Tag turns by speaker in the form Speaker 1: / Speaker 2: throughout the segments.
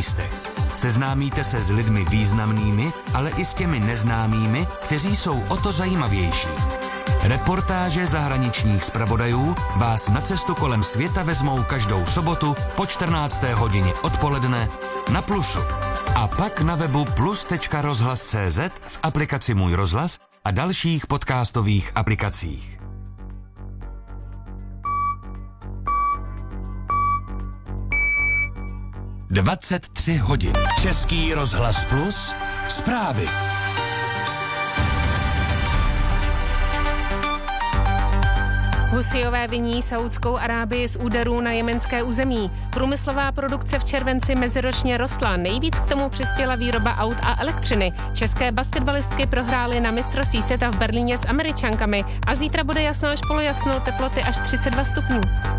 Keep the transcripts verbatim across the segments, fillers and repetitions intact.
Speaker 1: místech. Seznámíte se s lidmi významnými, ale i s těmi neznámými, kteří jsou o to zajímavější. Reportáže zahraničních zpravodajů vás na cestu kolem světa vezmou každou sobotu po čtrnácté hodině odpoledne na Plusu. A pak na webu plus tečka rozhlas tečka cé zet, v aplikaci Můj rozhlas a dalších podcastových aplikacích. dvacet tři hodin. Český rozhlas Plus. Zprávy.
Speaker 2: Husíové viní Saúdskou Arábii z úderů na jemenské území. Průmyslová produkce v červenci meziročně rostla. Nejvíc k tomu přispěla výroba aut a elektřiny. České basketbalistky prohrály na mistrovství světa v Berlíně s Američankami a zítra bude jasno až polojasno, teploty až třicet dva stupňů.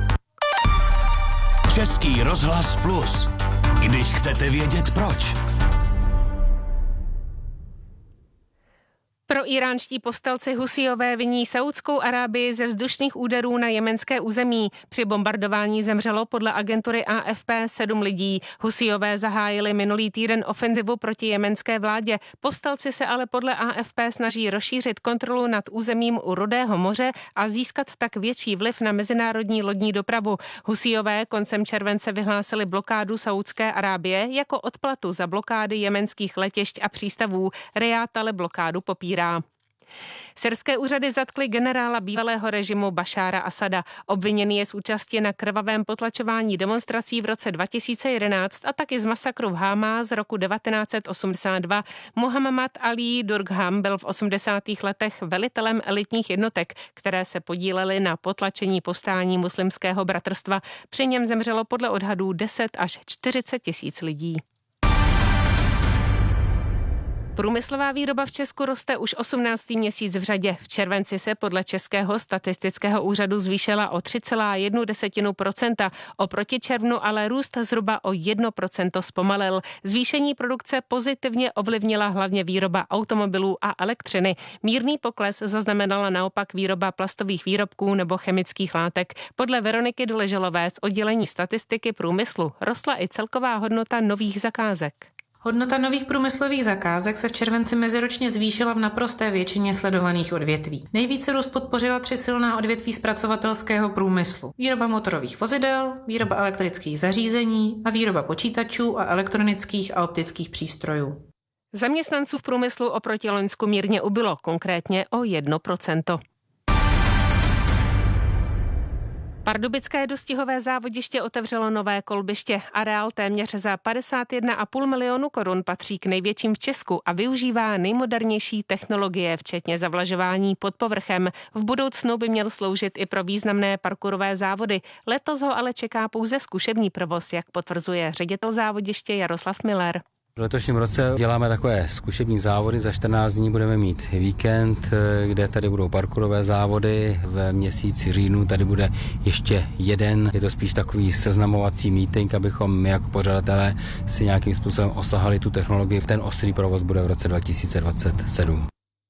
Speaker 1: Český rozhlas Plus. Když chcete vědět proč.
Speaker 2: Proíránští povstalci Husíové viní Saúdskou Arábii ze vzdušných úderů na jemenské území. Při bombardování zemřelo podle agentury A F P sedm lidí. Husíové zahájili minulý týden ofenzivu proti jemenské vládě. Povstalci se ale podle A F P snaží rozšířit kontrolu nad územím u Rudého moře a získat tak větší vliv na mezinárodní lodní dopravu. Husíové koncem července vyhlásili blokádu Saúdské Arábie jako odplatu za blokády jemenských letišť a přístavů. Rijád ale blokádu popírá. Syrské úřady zatkly generála bývalého režimu Bašára Asada. Obviněný je z účasti na krvavém potlačování demonstrací v roce dva tisíce jedenáct a taky z masakru v Háma z roku devatenáct set osmdesát dva. Muhammad Ali Durgham byl v osmdesátých letech velitelem elitních jednotek, které se podílely na potlačení povstání muslimského bratrstva. Při něm zemřelo podle odhadů deset až čtyřicet tisíc lidí. Průmyslová výroba v Česku roste už osmnáctý měsíc v řadě. V červenci se podle Českého statistického úřadu zvýšila o tři celá jedna procenta. Oproti červnu ale růst zhruba o jedno procento zpomalil. Zvýšení produkce pozitivně ovlivnila hlavně výroba automobilů a elektřiny. Mírný pokles zaznamenala naopak výroba plastových výrobků nebo chemických látek. Podle Veroniky Doleželové z oddělení statistiky průmyslu rostla i celková hodnota nových zakázek.
Speaker 3: Hodnota nových průmyslových zakázek se v červenci meziročně zvýšila v naprosté většině sledovaných odvětví. Nejvíce růst podpořila tři silná odvětví zpracovatelského průmyslu. Výroba motorových vozidel, výroba elektrických zařízení a výroba počítačů a elektronických a optických přístrojů.
Speaker 2: Zaměstnanců v průmyslu oproti loňsku mírně ubylo, konkrétně o jedno procento. Pardubické dostihové závodiště otevřelo nové kolbiště. Areál téměř za padesát jedna celá pět milionu korun patří k největším v Česku a využívá nejmodernější technologie, včetně zavlažování pod povrchem. V budoucnu by měl sloužit i pro významné parkourové závody. Letos ho ale čeká pouze zkušební provoz, jak potvrzuje ředitel závodiště Jaroslav Miller.
Speaker 4: V letošním roce děláme takové zkušební závody, za čtrnáct dní budeme mít víkend, kde tady budou parkourové závody, v měsíci říjnu tady bude ještě jeden, je to spíš takový seznamovací meeting, abychom my jako pořadatelé si nějakým způsobem osahali tu technologii. Ten ostrý provoz bude v roce dva tisíce dvacet sedm.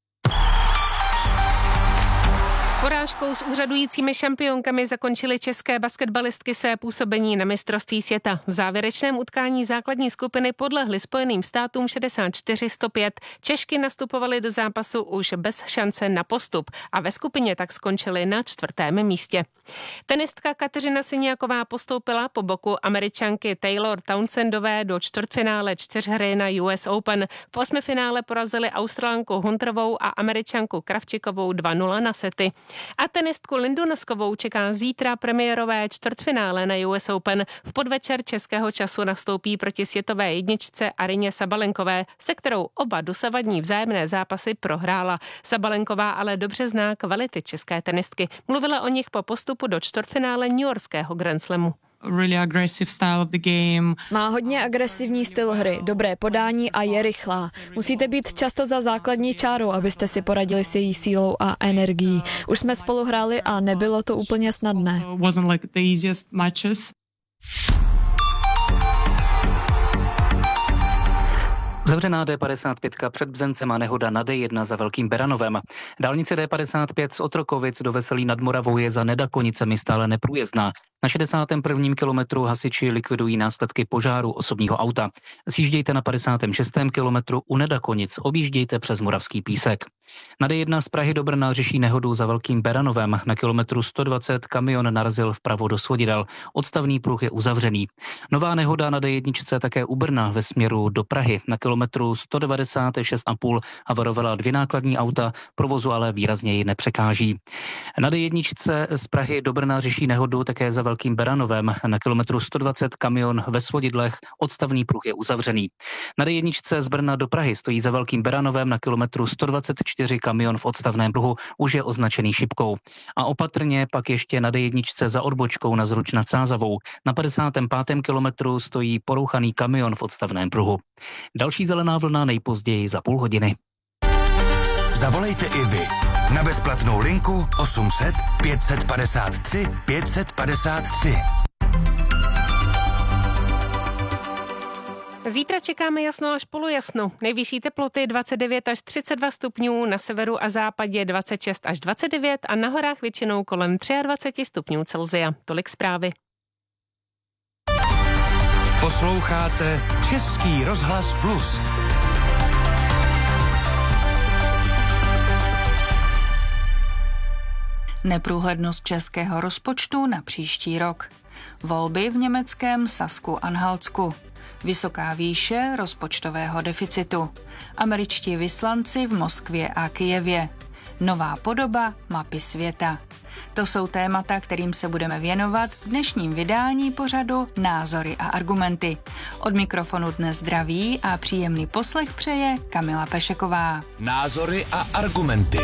Speaker 2: Porážkou s úřadujícími šampionkami zakončily české basketbalistky své působení na mistrovství světa. V závěrečném utkání základní skupiny podlehly Spojeným státům šedesát čtyři sto pět. Češky nastupovaly do zápasu už bez šance na postup a ve skupině tak skončily na čtvrtém místě. Tenistka Kateřina Siniaková postoupila po boku Američanky Taylor Townsendové do čtvrtfinále čtyřhry na U S Open. V osmifinále porazili Australanku Hunterovou a Američanku Kravčikovou dva nula na sety. A tenistku Lindu Noskovou čeká zítra premiérové čtvrtfinále na U S Open. V podvečer českého času nastoupí proti světové jedničce Arině Sabalenkové, se kterou oba dosavadní vzájemné zápasy prohrála. Sabalenková ale dobře zná kvality české tenistky. Mluvila o nich po postupu do čtvrtfinále newyorského Grand Slamu.
Speaker 5: Really aggressive style of the game.
Speaker 6: Má hodně agresivní styl hry, dobré podání a je rychlá. Musíte být často za základní čárou, abyste si poradili s její sílou a energií. Už jsme spolu hráli a nebylo to úplně snadné.
Speaker 5: Wasn't like the easiest matches.
Speaker 7: Zavřená D padesát pět před Bzencem a nehoda na D jedna za Velkým Beranovem. Dálnice D padesát pět z Otrokovic do Veselí nad Moravou je za Nedakonicemi stále neprůjezdná. Na šedesátém prvním kilometru hasiči likvidují následky požáru osobního auta. Sjíždějte na padesátém šestém kilometru u Nedakonic, objíždějte přes Moravský Písek. Na D jedna z Prahy do Brna řeší nehodu za Velkým Beranovem. Na kilometru sto dvacet kamion narazil vpravo do svodidel. Odstavný pruh je uzavřený. Nová nehoda na D jedna také u Brna ve směru do Prahy. Na kilometru sto devadesát šest a půl havarovala dvě nákladní auta, provozu ale výrazněji nepřekáží. Na D jedna z Prahy do Brna řeší nehodu také za Velkým Beranovem. Na kilometru sto dvacet kamion ve svodidlech, odstavný pruh je uzavřený. Na D jedna z Brna do Prahy stojí za Velkým Beranovem, na kilometru sto dvacet čtyři kamion v odstavném pruhu už je označený šipkou. A opatrně pak ještě na D jedna za odbočkou na Zruč nad Sázavou. Na padesátém pátém kilometru stojí porouchaný kamion v odstavném pruhu. Další zelená vlna nejpozději za půl hodiny.
Speaker 1: Zavolejte i vy na bezplatnou linku osm set pět padesát tři pět padesát tři.
Speaker 2: Zítra čekáme jasno až polojasno. Nejvyšší teploty dvacet devět až třicet dva stupňů, na severu a západě dvacet šest až dvacet devět a na horách většinou kolem dvacet tři stupňů Celsia. Tolik zprávy.
Speaker 1: Posloucháte Český rozhlas Plus.
Speaker 8: Neprůhlednost českého rozpočtu na příští rok. Volby v německém Sasku-Anhaltsku. Vysoká výše rozpočtového deficitu. Američtí vyslanci v Moskvě a Kyjevě. Nová podoba mapy světa. To jsou témata, kterým se budeme věnovat v dnešním vydání pořadu Názory a argumenty. Od mikrofonu dnes zdraví a příjemný poslech přeje Kamila Pešeková.
Speaker 1: Názory a argumenty.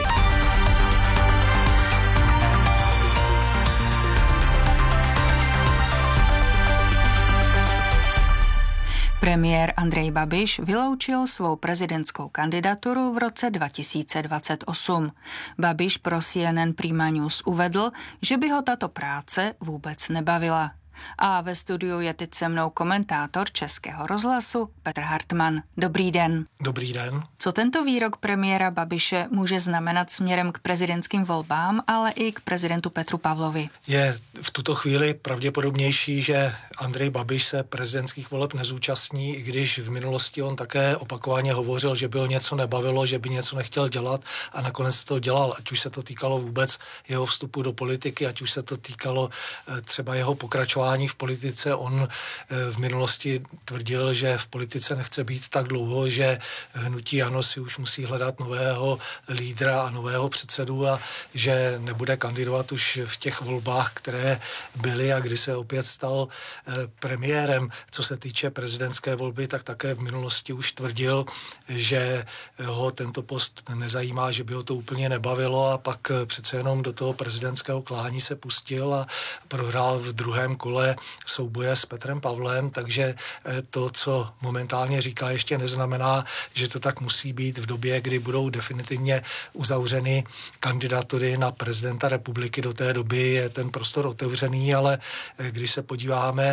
Speaker 8: Premiér Andrej Babiš vyloučil svou prezidentskou kandidaturu v roce dva tisíce dvacet osm. Babiš pro C N N Prima News uvedl, že by ho tato práce vůbec nebavila. A ve studiu je teď se mnou komentátor Českého rozhlasu Petr Hartmann. Dobrý den.
Speaker 9: Dobrý den.
Speaker 8: Co tento výrok premiéra Babiše může znamenat směrem k prezidentským volbám, ale i k prezidentu Petru Pavlovi?
Speaker 9: Je v tuto chvíli pravděpodobnější, že Andrej Babiš se prezidentských voleb nezúčastní, i když v minulosti on také opakovaně hovořil, že by ho něco nebavilo, že by něco nechtěl dělat a nakonec to dělal, ať už se to týkalo vůbec jeho vstupu do politiky, ať už se to týkalo třeba jeho pokračování v politice. On v minulosti tvrdil, že v politice nechce být tak dlouho, že hnutí ANO si už musí hledat nového lídra a nového předsedu a že nebude kandidovat už v těch volbách, které byly a kdy se opět stal premiérem. Co se týče prezidentské volby, tak také v minulosti už tvrdil, že ho tento post nezajímá, že by ho to úplně nebavilo a pak přece jenom do toho prezidentského klání se pustil a prohrál v druhém kole souboje s Petrem Pavlem, takže to, co momentálně říká, ještě neznamená, že to tak musí být v době, kdy budou definitivně uzavřeny kandidatury na prezidenta republiky. Do té doby je ten prostor otevřený, ale když se podíváme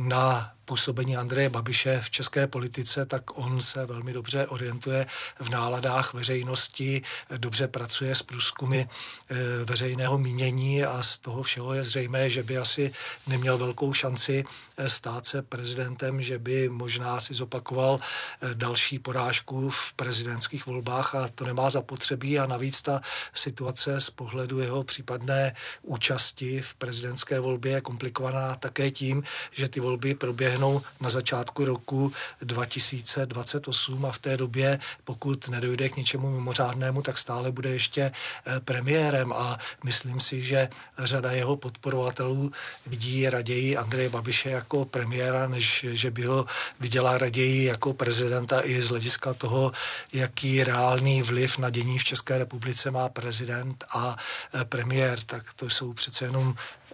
Speaker 9: na působení Andreje Babiše v české politice, tak on se velmi dobře orientuje v náladách veřejnosti, dobře pracuje s průzkumy veřejného mínění a z toho všeho je zřejmé, že by asi neměl velkou šanci stát se prezidentem, že by možná si zopakoval další porážku v prezidentských volbách a to nemá zapotřebí a navíc ta situace z pohledu jeho případné účasti v prezidentské volbě je komplikovaná také tím, že ty volby proběhnou na začátku roku dva tisíce dvacet osm a v té době, pokud nedojde k něčemu mimořádnému, tak stále bude ještě premiérem a myslím si, že řada jeho podporovatelů vidí raději Andreje Babiše jako premiéra, než že by ho viděla raději jako prezidenta i z hlediska toho, jaký reálný vliv na dění v České republice má prezident a premiér, tak to jsou přece jenom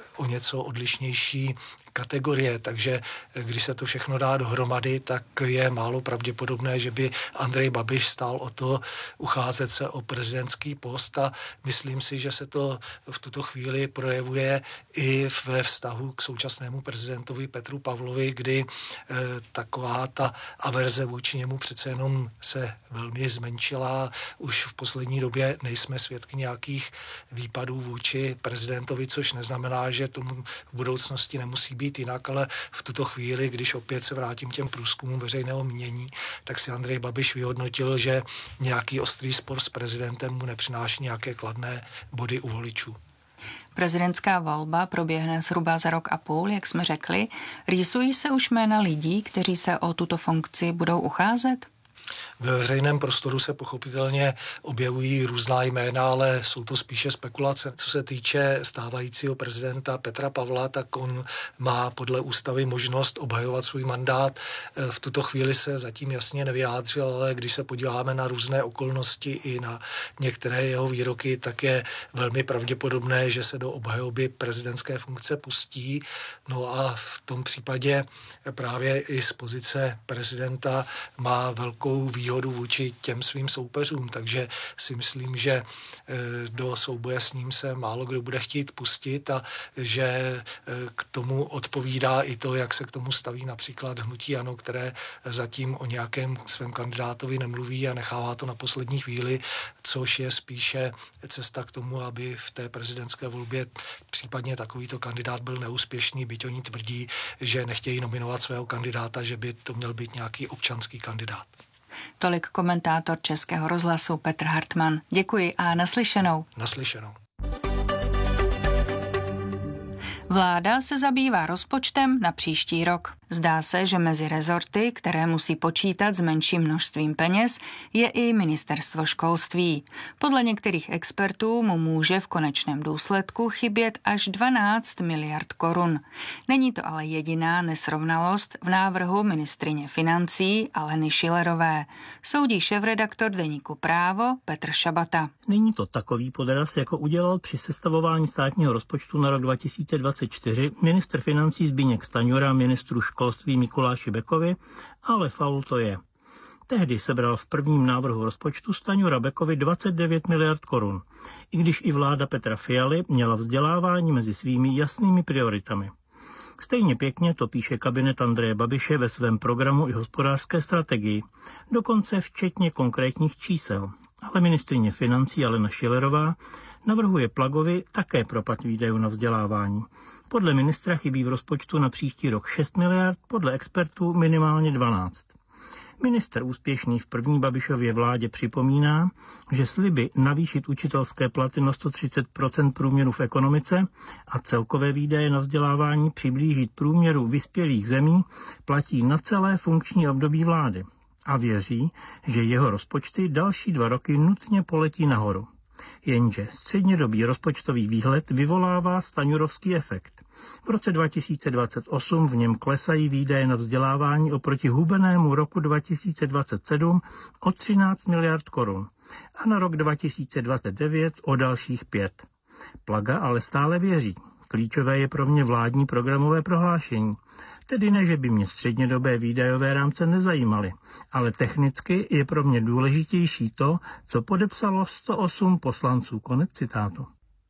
Speaker 9: o něco odlišnější kategorie, takže když se to všechno dá dohromady, tak je málo pravděpodobné, že by Andrej Babiš stál o to ucházet se o prezidentský post a myslím si, že se to v tuto chvíli projevuje i ve vztahu k současnému prezidentovi Petru Pavlovi, kdy eh, taková ta averze vůči němu přece jenom se velmi zmenšila. Už v poslední době nejsme svědky nějakých výpadů vůči prezidentovi, což neznamená, že tomu v budoucnosti nemusí být jinak, ale v tuto chvíli, když opět se vrátím těm průzkumům veřejného mínění, tak si Andrej Babiš vyhodnotil, že nějaký ostrý spor s prezidentem mu nepřináší nějaké kladné body u voličů.
Speaker 8: Prezidentská volba proběhne zhruba za rok a půl, jak jsme řekli. Rýsují se už jména lidí, kteří se o tuto funkci budou ucházet?
Speaker 9: Ve veřejném prostoru se pochopitelně objevují různá jména, ale jsou to spíše spekulace. Co se týče stávajícího prezidenta Petra Pavla, tak on má podle ústavy možnost obhajovat svůj mandát. V tuto chvíli se zatím jasně nevyjádřil, ale když se podíváme na různé okolnosti i na některé jeho výroky, tak je velmi pravděpodobné, že se do obhajoby prezidentské funkce pustí. No a v tom případě právě i z pozice prezidenta má velkou výhodu vůči těm svým soupeřům, takže si myslím, že do souboje s ním se málo kdo bude chtít pustit a že k tomu odpovídá i to, jak se k tomu staví například hnutí ANO, které zatím o nějakém svém kandidátovi nemluví a nechává to na poslední chvíli, což je spíše cesta k tomu, aby v té prezidentské volbě případně takovýto kandidát byl neúspěšný, byť oni tvrdí, že nechtějí nominovat svého kandidáta, že by to měl být nějaký občanský kandidát.
Speaker 8: Tolik komentátor Českého rozhlasu Petr Hartmann. Děkuji a naslyšenou.
Speaker 9: Naslyšenou.
Speaker 8: Vláda se zabývá rozpočtem na příští rok. Zdá se, že mezi rezorty, které musí počítat s menším množstvím peněz, je i ministerstvo školství. Podle některých expertů mu může v konečném důsledku chybět až dvanáct miliard korun. Není to ale jediná nesrovnalost v návrhu ministryně financí Aleny Schillerové. Soudí šéfredaktor deníku Právo Petr Šabata.
Speaker 10: Není to takový podraz, jako udělal při sestavování státního rozpočtu na rok dva tisíce dvacet čtyři ministr financí Zbyněk Stanjura ministru školství Mikuláši Bekovi, ale faul to je. Tehdy sebral v prvním návrhu rozpočtu Stanjura Bekovi dvacet devět miliard korun, i když i vláda Petra Fialy měla vzdělávání mezi svými jasnými prioritami. Stejně pěkně to píše kabinet Andreje Babiše ve svém programu i hospodářské strategii, dokonce včetně konkrétních čísel. Ale ministryně financí Alena Schillerová navrhuje Plagovi také propad výdajů na vzdělávání. Podle ministra chybí v rozpočtu na příští rok šest miliard, podle expertů minimálně dvanáct. Minister úspěšný v první Babišově vládě připomíná, že sliby navýšit učitelské platy na sto třicet procent průměru v ekonomice a celkové výdaje na vzdělávání přiblížit průměru vyspělých zemí platí na celé funkční období vlády. A věří, že jeho rozpočty další dva roky nutně poletí nahoru. Jenže střednědobý rozpočtový výhled vyvolává staňurovský efekt. V roce dva tisíce dvacet osm v něm klesají výdaje na vzdělávání oproti hubenému roku dva tisíce dvacet sedm o třináct miliard korun a na rok dva tisíce dvacet devět o dalších pět. Plaga ale stále věří. Klíčové je pro mě vládní programové prohlášení. Tedy ne, že by mě střednědobé výdajové rámce nezajímaly, ale technicky je pro mě důležitější to, co podepsalo sto osm poslanců. Konec citátu.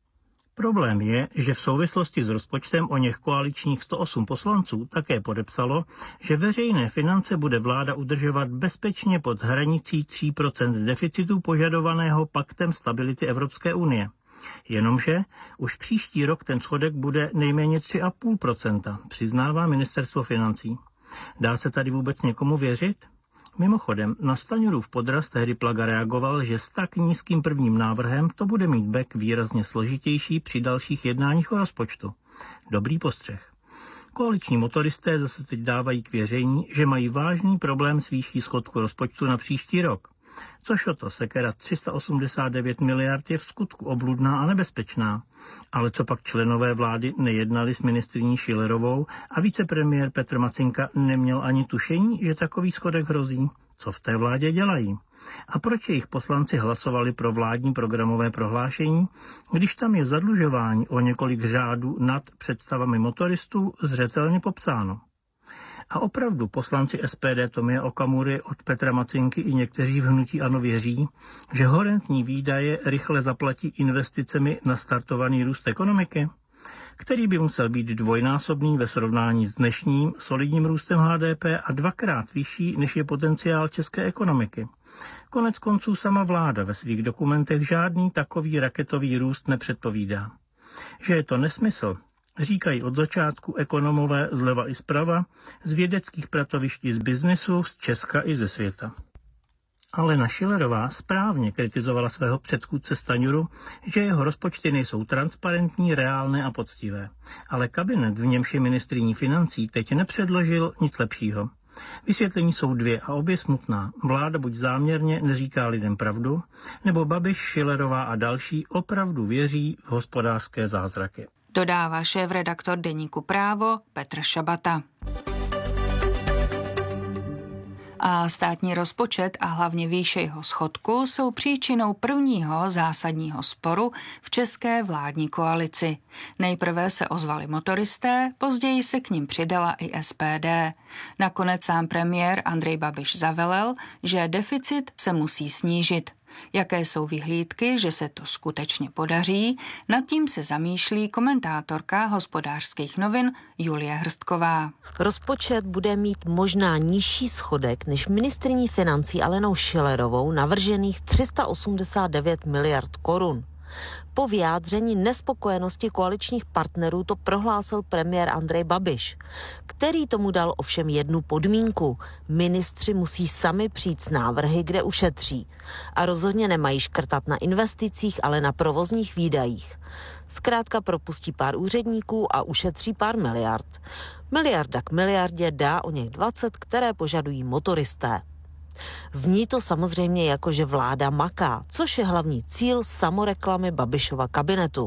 Speaker 10: Problém je, že v souvislosti s rozpočtem o něch koaličních sto osm poslanců také podepsalo, že veřejné finance bude vláda udržovat bezpečně pod hranicí tří procent deficitu požadovaného Paktem stability Evropské unie. Jenomže už příští rok ten schodek bude nejméně tři celá pět procenta, přiznává ministerstvo financí. Dá se tady vůbec někomu věřit? Mimochodem, na Stanjurův podraz tehdy Plaga reagoval, že s tak nízkým prvním návrhem to bude mít Bek výrazně složitější při dalších jednáních o rozpočtu. Dobrý postřeh. Koaliční motoristé zase teď dávají k věření, že mají vážný problém s výší schodku rozpočtu na příští rok. Což o to sekera tři sta osmdesát devět miliard je v skutku obludná a nebezpečná. Ale co pak členové vlády nejednali s ministryní Schillerovou a vicepremiér Petr Macinka neměl ani tušení, že takový schodek hrozí? Co v té vládě dělají? A proč jejich poslanci hlasovali pro vládní programové prohlášení, když tam je zadlužování o několik řádů nad představami motoristů zřetelně popsáno? A opravdu poslanci S P D Tomia Okamury od Petra Macinky i někteří v hnutí ANO věří, že horentní výdaje rychle zaplatí investicemi na startovaný růst ekonomiky, který by musel být dvojnásobný ve srovnání s dnešním solidním růstem H D P a dvakrát vyšší, než je potenciál české ekonomiky. Konec konců sama vláda ve svých dokumentech žádný takový raketový růst nepředpovídá. Že je to nesmysl, říkají od začátku ekonomové zleva i zprava, z vědeckých pracovišť z biznesu, z Česka i ze světa. Alena Schillerová správně kritizovala svého předchůdce Stanjuru, že jeho rozpočty nejsou transparentní, reálné a poctivé. Ale kabinet, v němž je ministryní financí, teď nepředložil nic lepšího. Vysvětlení jsou dvě a obě smutná. Vláda buď záměrně neříká lidem pravdu, nebo Babiš, Schillerová a další opravdu věří v hospodářské zázraky.
Speaker 8: Dodává šéfredaktor deníku Právo Petr Šabata. A státní rozpočet a hlavně výše jeho schodku jsou příčinou prvního zásadního sporu v české vládní koalici. Nejprve se ozvali motoristé, později se k nim přidala i S P D. Nakonec sám premiér Andrej Babiš zavelel, že deficit se musí snížit. Jaké jsou vyhlídky, že se to skutečně podaří, nad tím se zamýšlí komentátorka Hospodářských novin Julie Hrstková.
Speaker 11: Rozpočet bude mít možná nižší schodek než ministryní financí Alenou Schillerovou navržených tři sta osmdesát devět miliard korun. Po vyjádření nespokojenosti koaličních partnerů to prohlásil premiér Andrej Babiš, který tomu dal ovšem jednu podmínku. Ministři musí sami přijít s návrhy, kde ušetří. A rozhodně nemají škrtat na investicích, ale na provozních výdajích. Zkrátka propustí pár úředníků a ušetří pár miliard. Miliarda k miliardě dá o něch dvacet, které požadují motoristé. Zní to samozřejmě jako, že vláda maká, což je hlavní cíl samoreklamy Babišova kabinetu.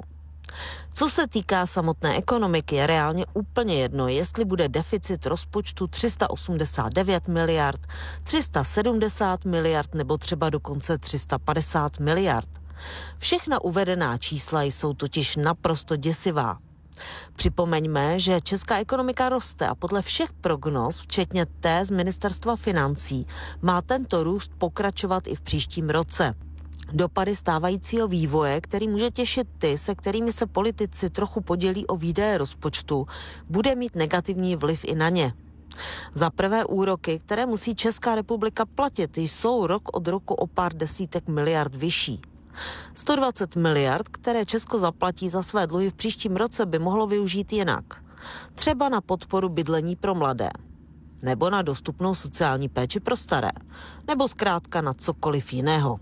Speaker 11: Co se týká samotné ekonomiky, je reálně úplně jedno, jestli bude deficit rozpočtu tři sta osmdesát devět miliard, tři sta sedmdesát miliard nebo třeba dokonce tři sta padesát miliard. Všechna uvedená čísla jsou totiž naprosto děsivá. Připomeňme, že česká ekonomika roste a podle všech prognóz, včetně té z ministerstva financí, má tento růst pokračovat i v příštím roce. Dopady stávajícího vývoje, který může těšit ty, se kterými se politici trochu podělí o výdaje rozpočtu, bude mít negativní vliv i na ně. Za prvé úroky, které musí Česká republika platit, jsou rok od roku o pár desítek miliard vyšší. sto dvacet miliard, které Česko zaplatí za své dluhy v příštím roce, by mohlo využít jinak. Třeba na podporu bydlení pro mladé, nebo na dostupnou sociální péči pro staré, nebo zkrátka na cokoliv jiného.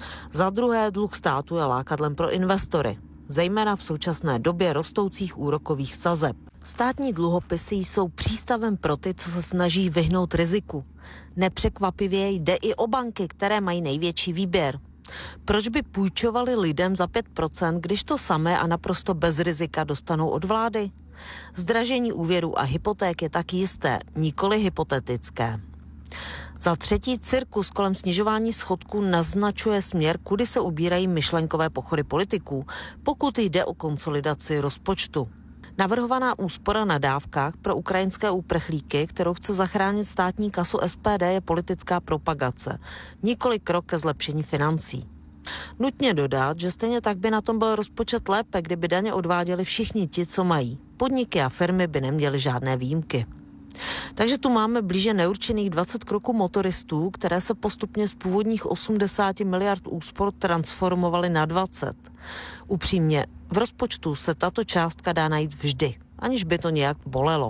Speaker 11: Za druhé, dluh státu je lákadlem pro investory, zejména v současné době rostoucích úrokových sazeb. Státní dluhopisy jsou přístavem pro ty, co se snaží vyhnout riziku. Nepřekvapivě jde i o banky, které mají největší výběr. Proč by půjčovali lidem za pět procent, když to samé a naprosto bez rizika dostanou od vlády? Zdražení úvěrů a hypoték je tak jisté, nikoli hypotetické. Za třetí, cirkus kolem snižování schodku naznačuje směr, kudy se ubírají myšlenkové pochody politiků, pokud jde o konsolidaci rozpočtu. Navrhovaná úspora na dávkách pro ukrajinské uprchlíky, kterou chce zachránit státní kasu S P D, je politická propagace, nikoli krok ke zlepšení financí. Nutně dodat, že stejně tak by na tom byl rozpočet lépe, kdyby daně odváděli všichni ti, co mají. Podniky a firmy by neměly žádné výjimky. Takže tu máme blíže neurčených dvacet kroků motoristů, které se postupně z původních osmdesát miliard úspor transformovaly na dvacet. Upřímně, v rozpočtu se tato částka dá najít vždy, aniž by to nějak bolelo.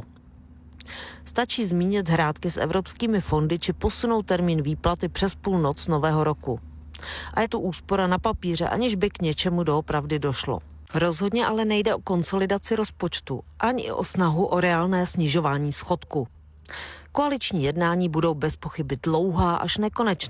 Speaker 11: Stačí zmínit hrátky s evropskými fondy či posunout termín výplaty přes půlnoc nového roku. A je tu úspora na papíře, aniž by k něčemu doopravdy došlo. Rozhodně ale nejde o konsolidaci rozpočtu, ani o snahu o reálné snižování schodku. Koaliční jednání budou bez pochyby dlouhá až nekonečná.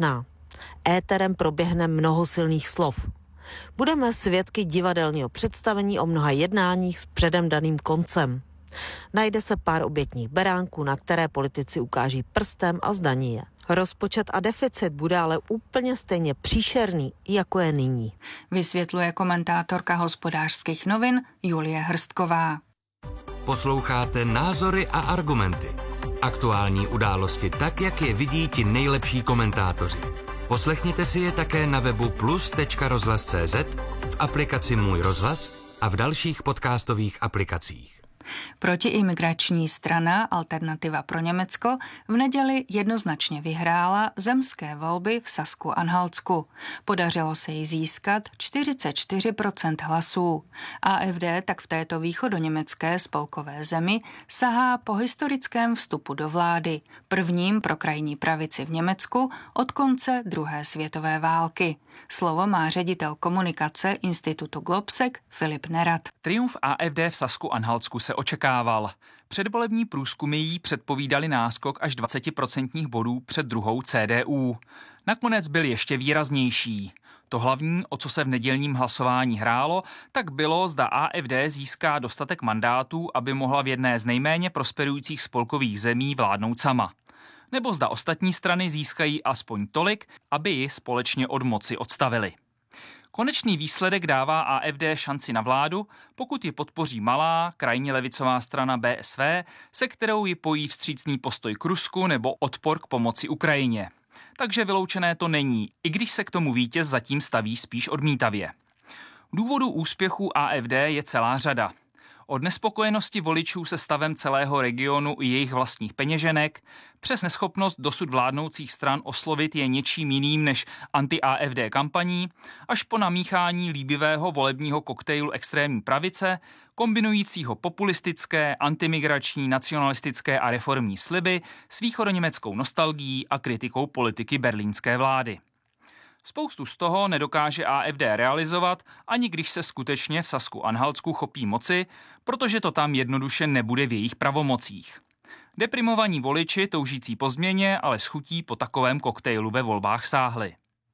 Speaker 11: Éterem proběhne mnoho silných slov. Budeme svědky divadelního představení o mnoha jednáních s předem daným koncem. Najde se pár obětních beránků, na které politici ukáží prstem a zdaní je. Rozpočet a deficit bude ale úplně stejně příšerný, jako je nyní.
Speaker 8: Vysvětluje komentátorka Hospodářských novin Julie Hrstková.
Speaker 1: Posloucháte Názory a argumenty. Aktuální události tak, jak je vidí ti nejlepší komentátoři. Poslechněte si je také na webu plus tečka rozhlas tečka cé zet, v aplikaci Můj rozhlas a v dalších podcastových aplikacích.
Speaker 8: Protiimigrační strana Alternativa pro Německo v neděli jednoznačně vyhrála zemské volby v Sasku-Anhaltsku. Podařilo se jí získat čtyřicet čtyři procent hlasů. A ef dé tak v této východoněmecké spolkové zemi sahá po historickém vstupu do vlády, prvním pro krajní pravici v Německu od konce druhé světové války. Slovo má ředitel komunikace Institutu Globsek Filip Nerat.
Speaker 12: Triumf á ef dé v Sasku-Anhaltsku se očekával. Předvolební průzkumy jí předpovídali náskok až dvacet procentních bodů před druhou cé dé ú. Nakonec byl ještě výraznější. To hlavní, o co se v nedělním hlasování hrálo, tak bylo, zda á ef dé získá dostatek mandátů, aby mohla v jedné z nejméně prosperujících spolkových zemí vládnout sama. Nebo zda ostatní strany získají aspoň tolik, aby ji společně od moci odstavili. Konečný výsledek dává á ef dé šanci na vládu, pokud ji podpoří malá, krajně levicová strana bé es vé, se kterou ji pojí vstřícný postoj k Rusku nebo odpor k pomoci Ukrajině. Takže vyloučené to není, i když se k tomu vítěz zatím staví spíš odmítavě. Důvodů úspěchu á ef dé je celá řada. Od nespokojenosti voličů se stavem celého regionu i jejich vlastních peněženek, přes neschopnost dosud vládnoucích stran oslovit je něčím jiným než anti-á ef dé kampaní, až po namíchání líbivého volebního koktejlu extrémní pravice, kombinujícího populistické, antimigrační, nacionalistické a reformní sliby s východoněmeckou nostalgií a kritikou politiky berlínské vlády. Spoustu z toho nedokáže á ef dé realizovat, ani když se skutečně v Sasku-Anhaltsku chopí moci, protože to tam jednoduše nebude v jejich pravomocích. Deprimovaní voliči toužící po změně ale s chutí po takovém koktejlu ve volbách sáhli.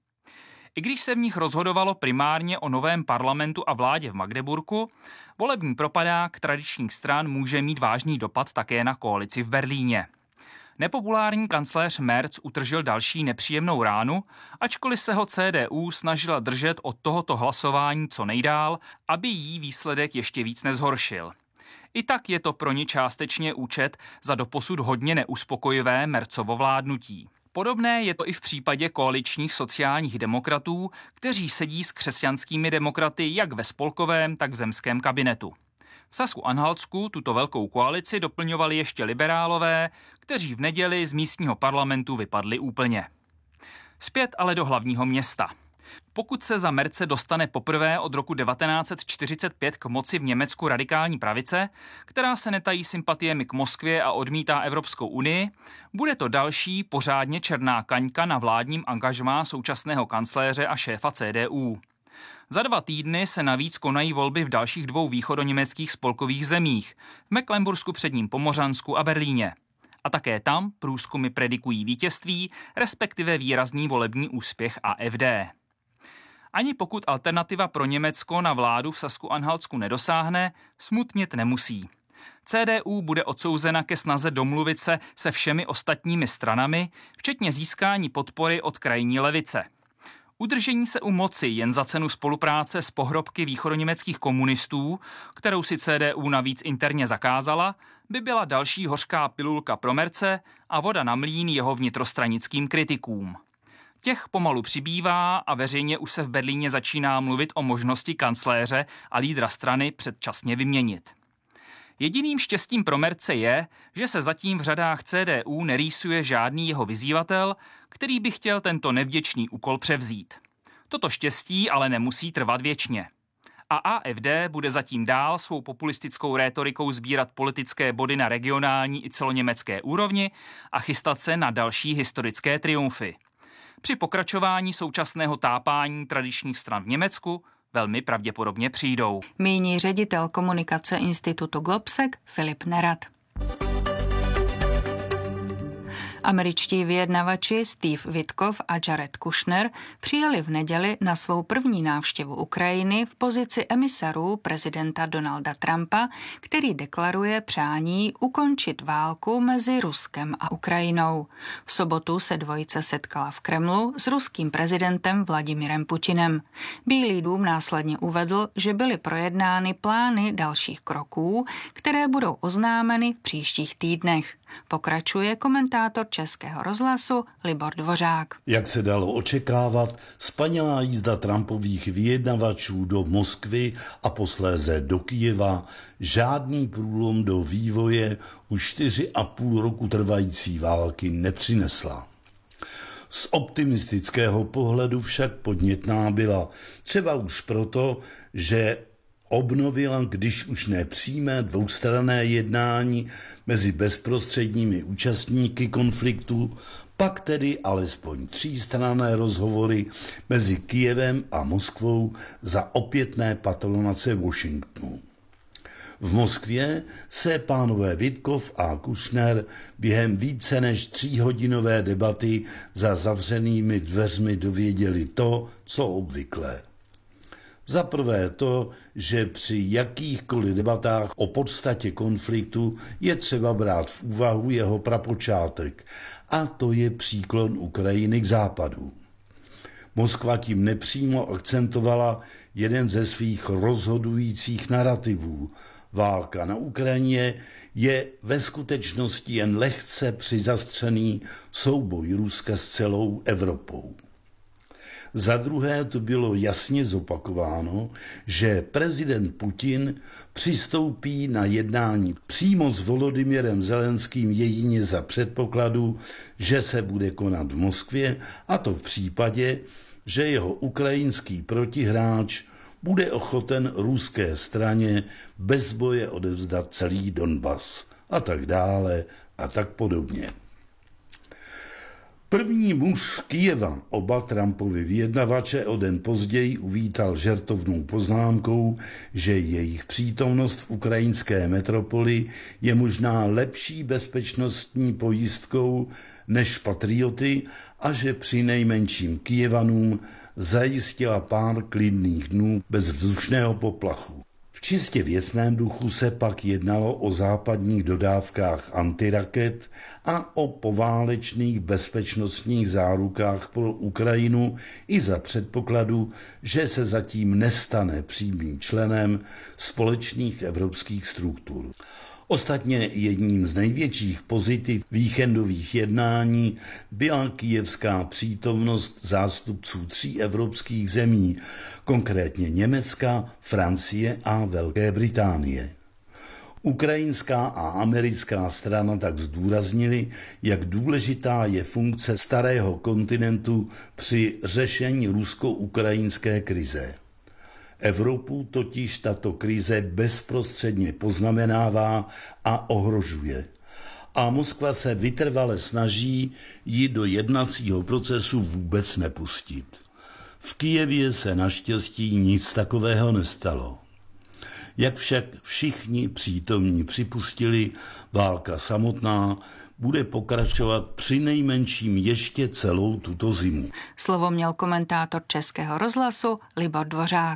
Speaker 12: I když se v nich rozhodovalo primárně o novém parlamentu a vládě v Magdeburku, volební propadák tradičních stran může mít vážný dopad také na koalici v Berlíně. Nepopulární kancléř Merz utržil další nepříjemnou ránu, ačkoliv se ho cé dé ú snažila držet od tohoto hlasování co nejdál, aby jí výsledek ještě víc nezhoršil. I tak je to pro ně částečně účet za doposud hodně neuspokojivé Merzovo vládnutí. Podobné je to i v případě koaličních sociálních demokratů, kteří sedí s křesťanskými demokraty jak ve spolkovém, tak v zemském kabinetu. V Sasku-Anhaltsku tuto velkou koalici doplňovali ještě liberálové, kteří v neděli z místního parlamentu vypadli úplně. Zpět ale do hlavního města. Pokud se za Merze dostane poprvé od roku devatenáct set čtyřicet pět k moci v Německu radikální pravice, která se netají sympatiemi k Moskvě a odmítá Evropskou unii, bude to další pořádně černá kaňka na vládním angažmá současného kancléře a šéfa cé dé ú. Za dva týdny se navíc konají volby v dalších dvou východoněmeckých spolkových zemích, v Mecklenbursku předním Pomořansku a Berlíně. A také tam průzkumy predikují vítězství, respektive výrazný volební úspěch á ef dé. Ani pokud Alternativa pro Německo na vládu v Sasku-Anhaltsku nedosáhne, smutnit nemusí. cé dé ú bude odsouzena ke snaze domluvit se se všemi ostatními stranami, včetně získání podpory od krajní levice. Udržení se u moci jen za cenu spolupráce s pohrobky východoněmeckých komunistů, kterou si cé dé ú navíc interně zakázala, by byla další hořká pilulka pro Merze a voda na mlýn jeho vnitrostranickým kritikům. Těch pomalu přibývá a veřejně už se v Berlíně začíná mluvit o možnosti kancléře a lídra strany předčasně vyměnit. Jediným štěstím pro Merze je, že se zatím v řadách cé dé ú nerýsuje žádný jeho vyzývatel, který by chtěl tento nevděčný úkol převzít. Toto štěstí ale nemusí trvat věčně. A á ef dé bude zatím dál svou populistickou rétorikou sbírat politické body na regionální i celoněmecké úrovni a chystat se na další historické triumfy. Při pokračování současného tápání tradičních stran v Německu velmi pravděpodobně přijdou.
Speaker 8: Míní ředitel komunikace Institutu Globsek Filip Nerat. Američtí vyjednavači Steve Witkoff a Jared Kushner přijeli v neděli na svou první návštěvu Ukrajiny v pozici emisarů prezidenta Donalda Trumpa, který deklaruje přání ukončit válku mezi Ruskem a Ukrajinou. V sobotu se dvojice setkala v Kremlu s ruským prezidentem Vladimirem Putinem. Bílý dům následně uvedl, že byly projednány plány dalších kroků, které budou oznámeny v příštích týdnech. Pokračuje komentátor Českého rozhlasu Libor Dvořák.
Speaker 13: Jak se dalo očekávat, spanilá jízda Trumpových vyjednavačů do Moskvy a posléze do Kyjeva žádný průlom do vývoje už čtyři a půl roku trvající války nepřinesla. Z optimistického pohledu však podnětná byla, třeba už proto, že obnovila, když už ne přímé dvoustranné jednání mezi bezprostředními účastníky konfliktu, pak tedy alespoň třístranné rozhovory mezi Kyjevem a Moskvou za opětné patronace Washingtonu. V Moskvě se pánové Witkoff a Kushner během více než tříhodinové debaty za zavřenými dveřmi dověděli to, co obvykle. Za prvé to, že při jakýchkoliv debatách o podstatě konfliktu je třeba brát v úvahu jeho prapočátek, a to je příklon Ukrajiny k západu. Moskva tím nepřímo akcentovala jeden ze svých rozhodujících narativů. Válka na Ukrajině je ve skutečnosti jen lehce přizastřený souboj Ruska s celou Evropou. Za druhé to bylo jasně zopakováno, že prezident Putin přistoupí na jednání přímo s Volodymyrem Zelenským jedině za předpokladu, že se bude konat v Moskvě, a to v případě, že jeho ukrajinský protihráč bude ochoten ruské straně bez boje odevzdat celý Donbas a tak dále a tak podobně. První muž Kyjeva oba Trumpovi vyjednavače o den později uvítal žertovnou poznámkou, že jejich přítomnost v ukrajinské metropoli je možná lepší bezpečnostní pojistkou než patrioty a že při nejmenším Kyjevanům zajistila pár klidných dnů bez vzdušného poplachu. V čistě věcném duchu se pak jednalo o západních dodávkách antiraket a o poválečných bezpečnostních zárukách pro Ukrajinu i za předpokladu, že se zatím nestane přímým členem společných evropských struktur. Ostatně jedním z největších pozitiv víkendových jednání byla kyjevská přítomnost zástupců tří evropských zemí, konkrétně Německa, Francie a Velké Británie. Ukrajinská a americká strana tak zdůraznili, jak důležitá je funkce starého kontinentu při řešení rusko-ukrajinské krize. Evropu totiž tato krize bezprostředně poznamenává a ohrožuje. A Moskva se vytrvale snaží ji do jednacího procesu vůbec nepustit. V Kyjevě se naštěstí nic takového nestalo. Jak však všichni přítomní připustili, válka samotná bude pokračovat přinejmenším ještě celou tuto zimu.
Speaker 8: Slovo měl komentátor Českého rozhlasu Libor Dvořák.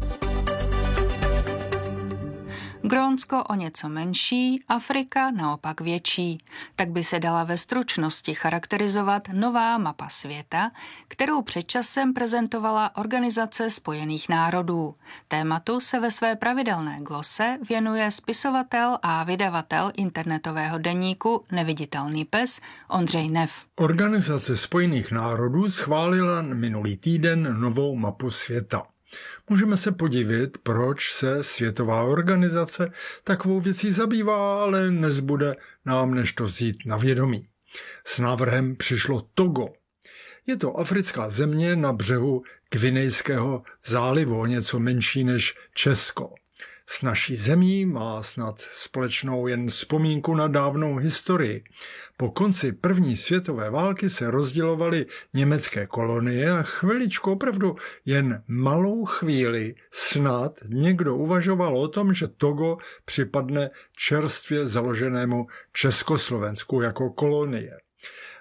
Speaker 8: Grónsko o něco menší, Afrika naopak větší. Tak by se dala ve stručnosti charakterizovat nová mapa světa, kterou před časem prezentovala Organizace spojených národů. Tématu se ve své pravidelné glose věnuje spisovatel a vydavatel internetového deníku Neviditelný pes Ondřej Neff.
Speaker 14: Organizace spojených národů schválila minulý týden novou mapu světa. Můžeme se podivit, proč se Světová organizace takovou věcí zabývá, ale nezbude nám než to vzít na vědomí. S návrhem přišlo Togo. Je to africká země na břehu Gvinejského zálivu, o něco menší než Česko. S naší zemí má snad společnou jen vzpomínku na dávnou historii. Po konci první světové války se rozdělovaly německé kolonie a chviličku, opravdu jen malou chvíli, snad někdo uvažoval o tom, že Togo připadne čerstvě založenému Československu jako kolonie.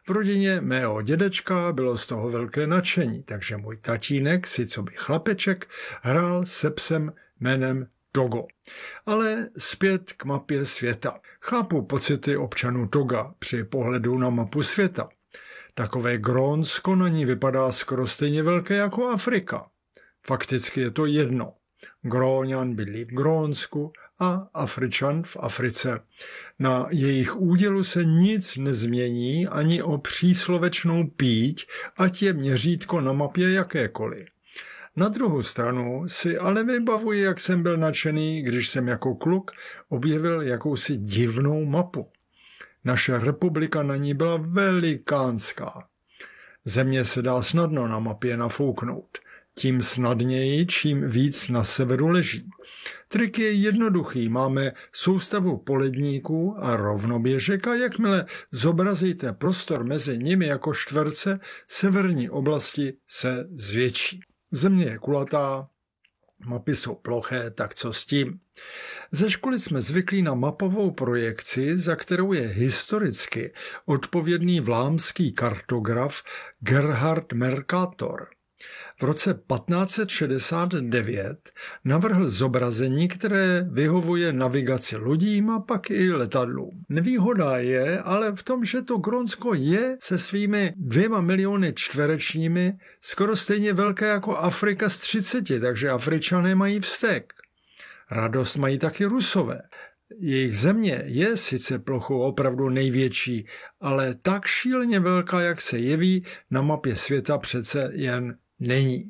Speaker 14: V rodině mého dědečka bylo z toho velké nadšení, takže můj tatínek si coby chlapeček hrál se psem jménem Togo. Ale zpět k mapě světa. Chápu pocity občanů Toga při pohledu na mapu světa. Takové Grónsko na ní vypadá skoro stejně velké jako Afrika. Fakticky je to jedno. Gróňan bydlí v Grónsku a Afričan v Africe. Na jejich údělu se nic nezmění ani o příslovečnou píť, ať je měřítko na mapě jakékoliv. Na druhou stranu si ale vybavuji, jak jsem byl nadšený, když jsem jako kluk objevil jakousi divnou mapu. Naše republika na ní byla velikánská. Země se dá snadno na mapě nafouknout. Tím snadněji, čím víc na severu leží. Trik je jednoduchý. Máme soustavu poledníků a rovnoběžek a jakmile zobrazíte prostor mezi nimi jako čtverce, severní oblasti se zvětší. Země je kulatá, mapy jsou ploché, tak co s tím? Ze školy jsme zvyklí na mapovou projekci, za kterou je historicky odpovědný vlámský kartograf Gerhard Mercator. V roce patnáct set šedesát devět navrhl zobrazení, které vyhovuje navigaci lodím a pak i letadlům. Nevýhoda je ale v tom, že to Grónsko je se svými dvěma miliony čtverečními skoro stejně velké jako Afrika z třiceti, takže Afričané mají vztek. Radost mají taky Rusové. Jejich země je sice plochou opravdu největší, ale tak šíleně velká, jak se jeví, na mapě světa přece jen není.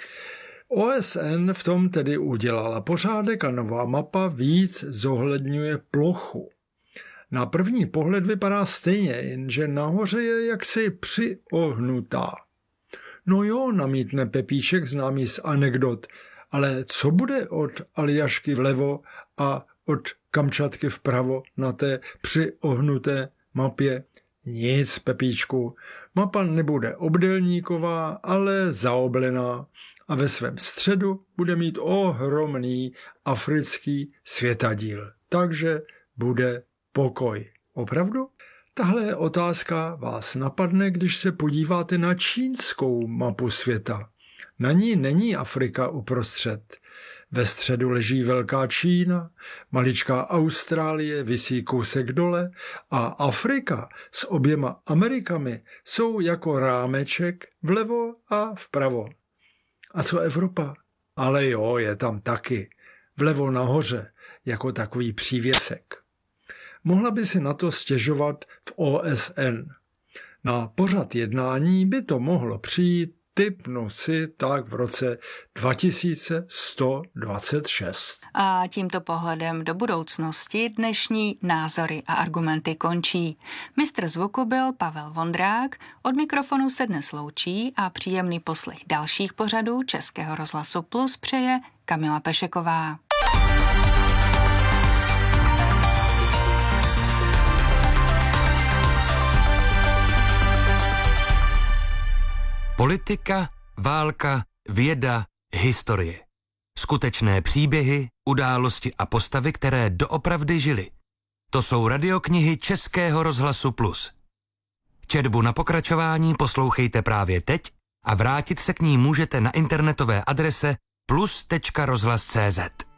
Speaker 14: O S N v tom tedy udělala pořádek a nová mapa víc zohledňuje plochu. Na první pohled vypadá stejně, jenže nahoře je jaksi přiohnutá. No jo, namítne Pepíček známý z anekdot, ale co bude od Aljašky vlevo a od Kamčatky vpravo na té přiohnuté mapě? Nic, Pepíčku. Mapa nebude obdélníková, ale zaoblená a ve svém středu bude mít ohromný africký světadíl. Takže bude pokoj. Opravdu? Tahle otázka vás napadne, když se podíváte na čínskou mapu světa. Na ní není Afrika uprostřed. Ve středu leží velká Čína, maličká Austrálie visí kousek dole a Afrika s oběma Amerikami jsou jako rámeček vlevo a vpravo. A co Evropa? Ale jo, je tam taky. Vlevo nahoře, jako takový přívěsek. Mohla by si na to stěžovat v O S N. Na pořad jednání by to mohlo přijít, tipnu si, tak v roce dva tisíce sto dvacet šest.
Speaker 8: A tímto pohledem do budoucnosti dnešní názory a argumenty končí. Mistr zvuku byl Pavel Vondrák, od mikrofonu se dnes loučí a příjemný poslech dalších pořadů Českého rozhlasu Plus přeje Kamila Pešeková.
Speaker 1: Politika, válka, věda, historie. Skutečné příběhy, události a postavy, které doopravdy žily. To jsou radioknihy Českého rozhlasu Plus. Četbu na pokračování poslouchejte právě teď a vrátit se k ní můžete na internetové adrese plus tečka rozhlas tečka cé zet.